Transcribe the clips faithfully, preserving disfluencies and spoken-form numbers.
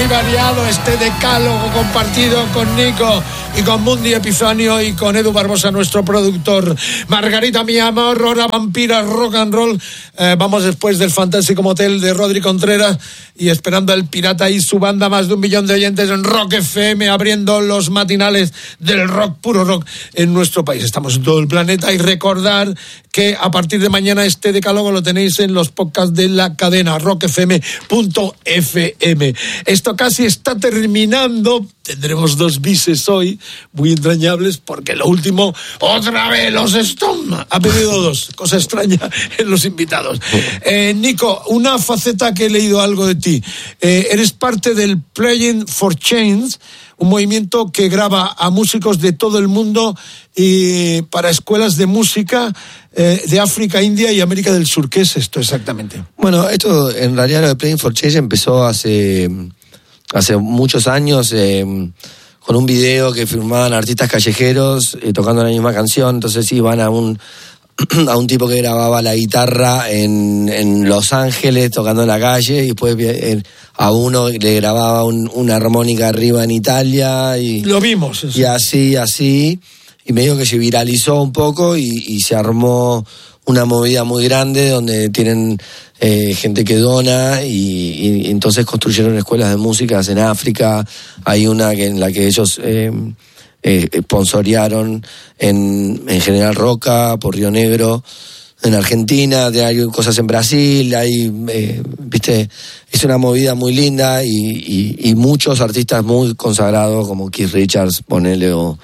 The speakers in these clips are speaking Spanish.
muy variado este decálogo compartido con Nico y con Mundi Epifanio y con Edu Barbosa, nuestro productor. Margarita, mi amor, hora vampira, rock and roll. Eh, vamos después del fantástico motel de Rodri Contreras y esperando al Pirata y su banda, más de un millón de oyentes en Rock F M, abriendo los matinales del rock, puro rock en nuestro país. Estamos en todo el planeta y recordar que a partir de mañana este decálogo lo tenéis en los podcasts de la cadena rock f m punto f m. Esto casi está terminando. Tendremos dos bises hoy, muy entrañables, porque lo último, otra vez los Stones. Ha pedido dos, cosa extraña en los invitados. Eh, Nico, una faceta que he leído algo de ti. Eh, eres parte del Playing for Change, un movimiento que graba a músicos de todo el mundo y para escuelas de música eh, de África, India y América del Sur. ¿Qué es esto exactamente? Bueno, esto en realidad lo de Playing for Change empezó hace... hace muchos años, eh, con un video que filmaban artistas callejeros eh, tocando la misma canción. Entonces iban a un a un tipo que grababa la guitarra en, en Los Ángeles tocando en la calle, y después eh, a uno le grababa un, una armónica arriba en Italia. Y, lo vimos. Eso. Y así, así. Y medio que se viralizó un poco y, y se armó una movida muy grande donde tienen eh, gente que dona y, y entonces construyeron escuelas de música en África. Hay una que, en la que ellos eh, eh, sponsorearon en, en General Roca, por Río Negro, en Argentina. Hay cosas en Brasil, hay, eh, viste, es una movida muy linda y, y, y muchos artistas muy consagrados como Keith Richards, ponele, o,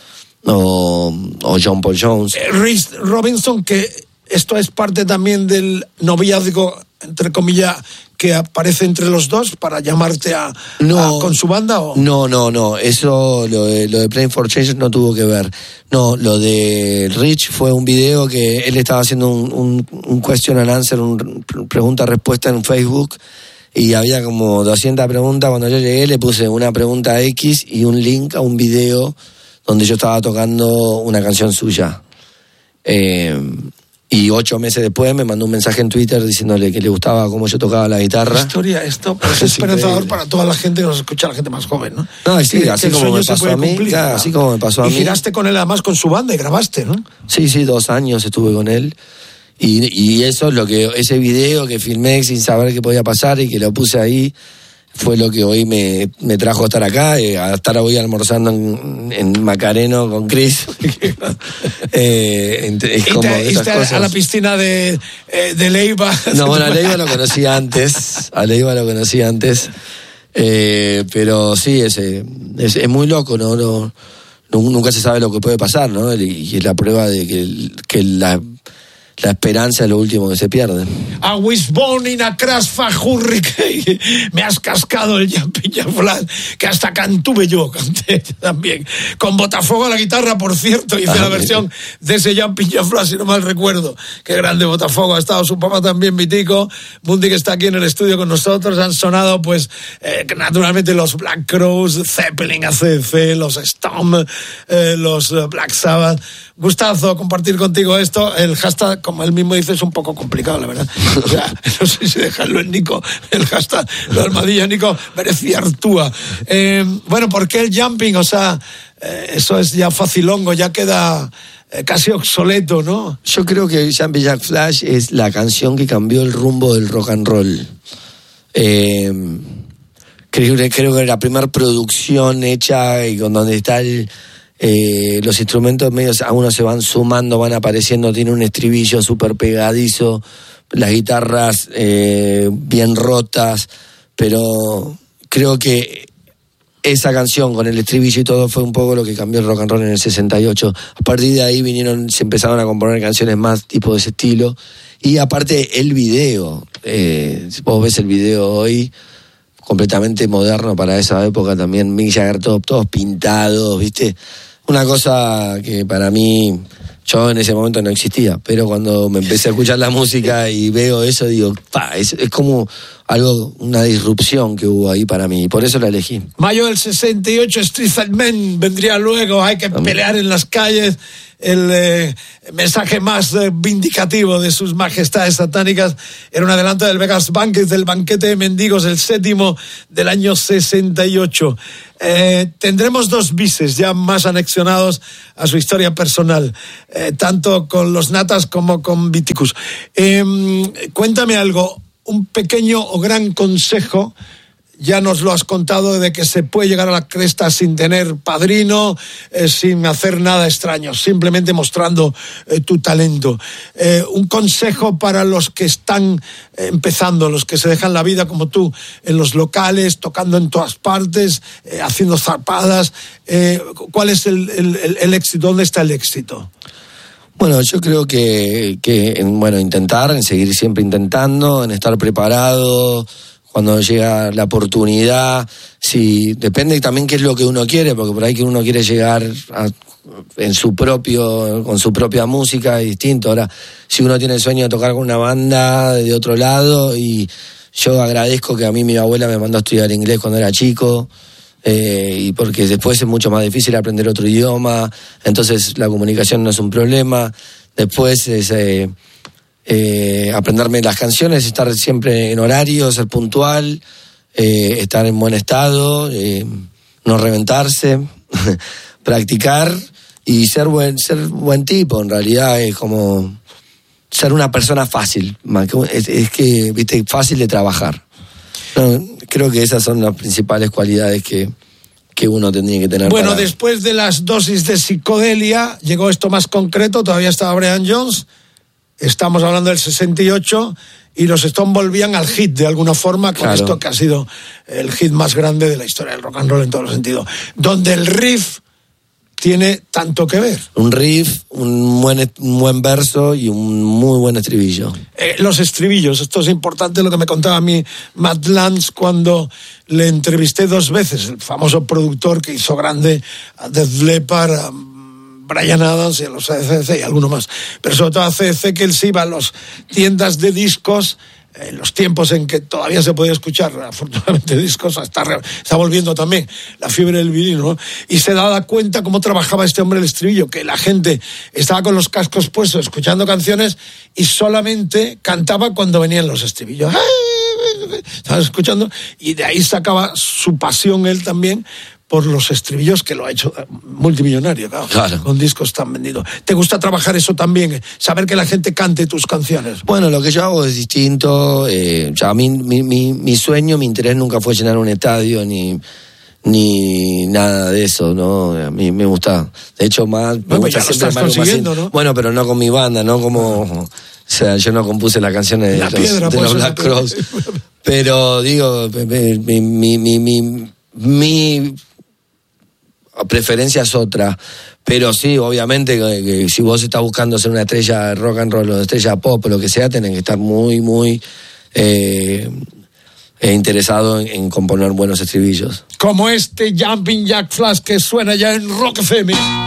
o, o John Paul Jones. Eh, Rhys Robinson, que esto es parte también del noviazgo, entre comillas, que aparece entre los dos para llamarte a, no, a con su banda. ¿O? No, no, no. Eso, lo de, lo de Playing for Change no tuvo que ver. No, lo de Rich fue un video que él estaba haciendo un, un, un question and answer, un pregunta-respuesta en Facebook, y había como doscientas preguntas. Cuando yo llegué le puse una pregunta X y un link a un video donde yo estaba tocando una canción suya. Eh... Y ocho meses después me mandó un mensaje en Twitter diciéndole que le gustaba cómo yo tocaba la guitarra. Historia, esto es esperanzador para toda la gente que nos escucha, la gente más joven, ¿no? No, sí, que, así que como me pasó a mí, cumplir, claro, así como me pasó a y mí. Y giraste con él además con su banda y grabaste, ¿no? Sí, sí, dos años estuve con él. Y, y eso es lo que, ese video que filmé sin saber qué podía pasar y que lo puse ahí, fue lo que hoy me, me trajo a estar acá, eh, a estar hoy almorzando en, en Macareno con Chris. eh, es como y te, esas y te cosas. A la piscina de, eh, de Leiva. No, bueno, a Leiva lo conocí antes, a Leiva lo conocí antes, eh, pero sí, es, es, es muy loco, ¿no? No, nunca se sabe lo que puede pasar, ¿no? Y es la prueba de que, que la... La esperanza es lo último que se pierde. A Wisborn in a crash hurricane. Me has cascado el Jumping Jack Flash, que hasta cantuve yo, canté también. Con Botafogo a la guitarra, por cierto, hice ah, la versión de ese Jumping Jack Flash, si no mal recuerdo. Qué grande Botafogo, ha estado su papá también, Vitico. Mundi, que está aquí en el estudio con nosotros. Han sonado, pues, eh, naturalmente los Black Crowes, Zeppelin, A C D C, los Storm, eh, los Black Sabbath. Gustazo compartir contigo esto. El hashtag, como él mismo dice, es un poco complicado, la verdad. O sea, no sé si dejarlo en Nico, el hashtag, la almohadilla Nico, merecía Artúa. Eh, bueno, ¿por qué el jumping? O sea, eh, eso es ya facilongo, ya queda eh, casi obsoleto, ¿no? Yo creo que Jumping Jack Flash es la canción que cambió el rumbo del rock and roll. Eh, creo, creo que la primera producción hecha y con donde está el... Eh, los instrumentos medios a uno se van sumando, van apareciendo, tiene un estribillo súper pegadizo, las guitarras eh, bien rotas, pero creo que esa canción con el estribillo y todo fue un poco lo que cambió el rock and roll en el sesenta y ocho. A partir de ahí vinieron, se empezaron a componer canciones más tipo de ese estilo, y aparte el video, eh, si vos ves el video hoy, completamente moderno para esa época también, Mick Jagger, todos, todos pintados, ¿viste? Una cosa que para mí, yo en ese momento no existía, pero cuando me empecé a escuchar la música y veo eso, digo, pa, es, es como algo, una disrupción que hubo ahí para mí, y por eso la elegí. Mayo del sesenta y ocho, Street Men vendría luego, hay que pelear en las calles, el eh, mensaje más eh, vindicativo de sus majestades satánicas. Era un adelanto del Vegas Banquet, del banquete de mendigos, el séptimo del año sesenta y ocho. Eh, tendremos dos bises ya más anexionados a su historia personal, eh, tanto con los Natas como con Viticus. Eh, cuéntame algo, un pequeño o gran consejo. Ya nos lo has contado, de que se puede llegar a la cresta sin tener padrino, eh, sin hacer nada extraño, simplemente mostrando eh, tu talento. Eh, un consejo para los que están eh, empezando, los que se dejan la vida como tú, en los locales, tocando en todas partes, eh, haciendo zarpadas. Eh, ¿Cuál es el, el, el, el éxito? ¿Dónde está el éxito? Bueno, yo creo que, que bueno, intentar, en seguir siempre intentando, en estar preparado cuando llega la oportunidad. Sí, depende también qué es lo que uno quiere, porque por ahí que uno quiere llegar a, en su propio, con su propia música, es distinto. Ahora, si uno tiene el sueño de tocar con una banda de otro lado, y yo agradezco que a mí mi abuela me mandó a estudiar inglés cuando era chico, eh, y porque después es mucho más difícil aprender otro idioma, entonces la comunicación no es un problema. Después es eh, eh, aprenderme las canciones, estar siempre en horario, ser puntual, eh, estar en buen estado, eh, no reventarse, practicar y ser buen, ser buen tipo. En realidad es como ser una persona fácil, es, es que, viste, fácil de trabajar. No, creo que esas son las principales cualidades que, que uno tendría que tener. Bueno, para... después de las dosis de psicodelia, llegó esto más concreto, todavía estaba Brian Jones, estamos hablando del sesenta y ocho, y los Stones volvían al hit de alguna forma, con claro, esto que ha sido el hit más grande de la historia del rock and roll en todos los sentidos, donde el riff tiene tanto que ver. Un riff, un buen, un buen verso y un muy buen estribillo. Eh, los estribillos, esto es importante, lo que me contaba a mí Matt Lance cuando le entrevisté dos veces, el famoso productor que hizo grande a Def Leppard, a Bryan Adams y a los A C D C y alguno más, pero sobre todo a C D C, que él se iba a las tiendas de discos en los tiempos en que todavía se podía escuchar, afortunadamente, discos, está, está volviendo también la fiebre del vinilo, ¿no? Y se daba cuenta cómo trabajaba este hombre el estribillo, que la gente estaba con los cascos puestos escuchando canciones y solamente cantaba cuando venían los estribillos. Estaba escuchando, y de ahí sacaba su pasión él también por los estribillos, que lo ha hecho multimillonario, claro, claro, con discos tan vendidos. ¿Te gusta trabajar eso también? Saber que la gente cante tus canciones. Bueno, lo que yo hago es distinto. Eh, ya a mí, mi, mi, mi sueño, mi interés nunca fue llenar un estadio, ni, ni nada de eso, ¿no? A mí me gusta, de hecho, más... Me bueno, gusta ya lo estás consiguiendo, ¿no? Bueno, pero no con mi banda, ¿no? Como... O sea, yo no compuse las canciones de, la los, piedra, de los Black Crowes. Pero, digo, mi... mi, mi, mi, mi preferencia es otra, pero sí, obviamente que, que si vos estás buscando ser una estrella de rock and roll o de estrella pop o lo que sea, tenés que estar muy, muy eh, interesado en, en componer buenos estribillos. Como este Jumping Jack Flash que suena ya en Rock F M.